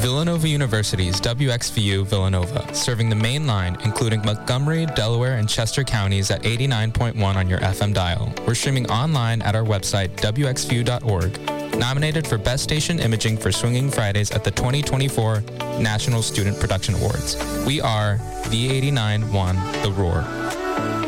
Villanova University's WXVU Villanova, serving the main line, including Montgomery, Delaware, and Chester counties at 89.1 on your FM dial. We're streaming online at our website, wxvu.org. Nominated for Best Station Imaging for Swinging Fridays at the 2024 National Student Production Awards. We are V89.1 The Roar.